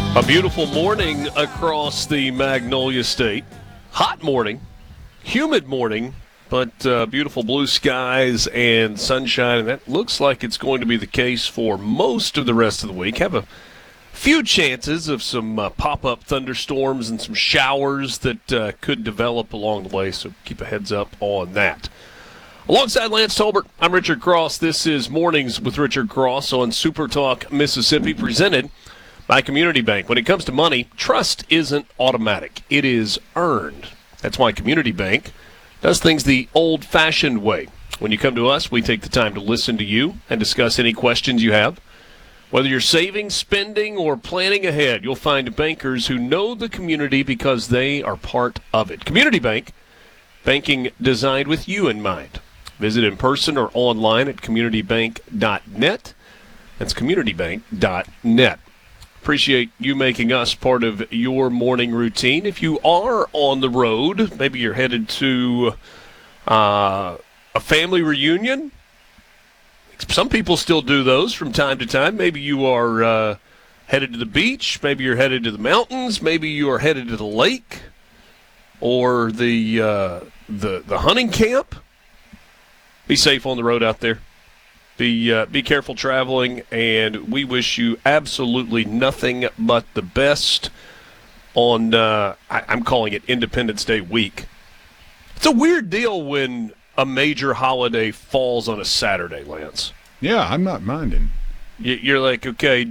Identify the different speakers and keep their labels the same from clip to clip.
Speaker 1: A beautiful morning across the Magnolia State. Hot morning, humid morning, but beautiful blue skies and sunshine, and that looks like it's going to be the case for most of the rest of the week. Have a few chances of some pop-up thunderstorms and some showers that could develop along the way, so keep a heads up on that. Alongside Lance Tolbert, I'm Richard Cross. This is Mornings with Richard Cross on Super Talk Mississippi, presented by Community Bank. When it comes to money, trust isn't automatic. It is earned. That's why Community Bank does things the old-fashioned way. When you come to us, we take the time to listen to you and discuss any questions you have. Whether you're saving, spending, or planning ahead, you'll find bankers who know the community because they are part of it. Community Bank, banking designed with you in mind. Visit in person or online at communitybank.net. That's communitybank.net. Appreciate you making us part of your morning routine. If you are on the road, maybe you're headed to a family reunion. Some people still do those from time to time. Maybe you are headed to the beach. Maybe you're headed to the mountains. Maybe you are headed to the lake or the hunting camp. Be safe on the road out there. Be careful traveling, and we wish you absolutely nothing but the best on, I'm calling it Independence Day week. It's a weird deal when a major holiday falls on a Saturday, Lance.
Speaker 2: Yeah, I'm not minding.
Speaker 1: You're like, okay,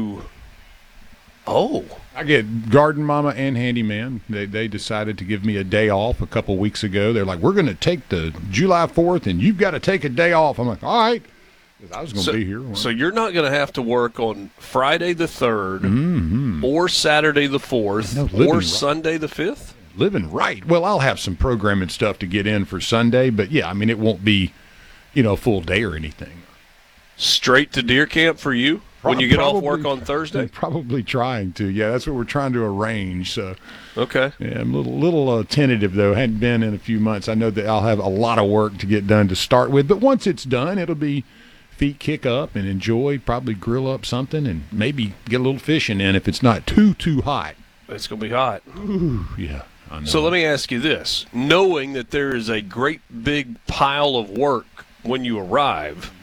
Speaker 2: I get Garden Mama and Handyman. They decided to give me a day off a couple weeks ago. They're like, we're going to take the July 4th, and you've got to take a day off. I'm like, all right. I was going to be here.
Speaker 1: So you're not going to have to work on Friday the 3rd or Saturday the 4th or
Speaker 2: right.
Speaker 1: Sunday the 5th?
Speaker 2: Living right. Well, I'll have some programming stuff to get in for Sunday, but, yeah, I mean, it won't be, a full day or anything.
Speaker 1: Straight to deer camp for you when you get off work on Thursday?
Speaker 2: Probably trying to. Yeah, that's what we're trying to arrange. So,
Speaker 1: okay.
Speaker 2: Yeah, I'm a little tentative, though. Hadn't been in a few months. I know that I'll have a lot of work to get done to start with, but once it's done, it'll be feet kick up and enjoy, probably grill up something and maybe get a little fishing in if it's not too hot.
Speaker 1: It's going to be hot.
Speaker 2: Ooh, yeah. I know.
Speaker 1: So let me ask you this. Knowing that there is a great big pile of work when you arrive,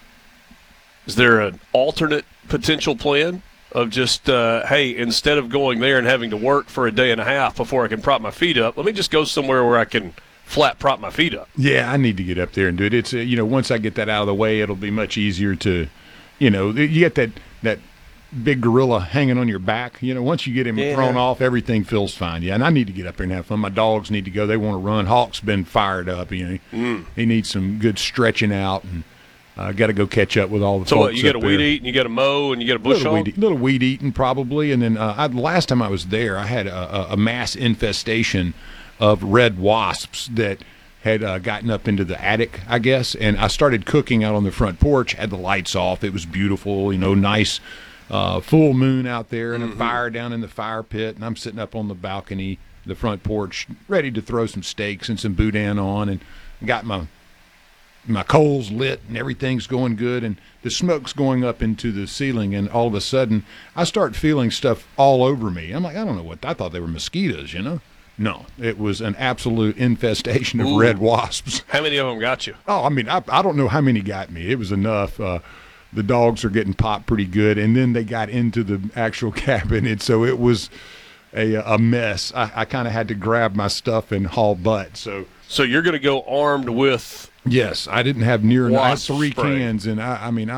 Speaker 1: is there an alternate potential plan of just, hey, instead of going there and having to work for a day and a half before I can prop my feet up, let me just go somewhere where I can flat prop my feet up?
Speaker 2: Yeah, I need to get up there and do it. It's once I get that out of the way, it'll be much easier to, you get that big gorilla hanging on your back. Once you get him thrown off, everything feels fine. Yeah, and I need to get up there and have fun. My dogs need to go. They want to run. Hawk's been fired up. He needs some good stretching out, and got to go catch up with all the folks.
Speaker 1: So what, you got to
Speaker 2: there.
Speaker 1: weed eat, and you got to mow, and you got to bush hog?
Speaker 2: Little weed eating probably. And then last time I was there, I had a mass infestation of red wasps that had gotten up into the attic, I guess, and I started cooking out on the front porch, had the lights off. It was beautiful, nice full moon out there and a fire down in the fire pit, and I'm sitting up on the balcony, the front porch, ready to throw some steaks and some boudin on, and got my coals lit and everything's going good, and the smoke's going up into the ceiling, and all of a sudden I start feeling stuff all over me. I'm like, I don't know what, I thought they were mosquitoes, No, it was an absolute infestation of red wasps.
Speaker 1: How many of them got you?
Speaker 2: Oh, I mean, I don't know how many got me. It was enough. The dogs are getting popped pretty good, and then they got into the actual cabin, and so it was a mess. I kind of had to grab my stuff and haul butt. So
Speaker 1: you're going to go armed with?
Speaker 2: Yes, I didn't have near enough. I had 3
Speaker 1: spray.
Speaker 2: cans, and I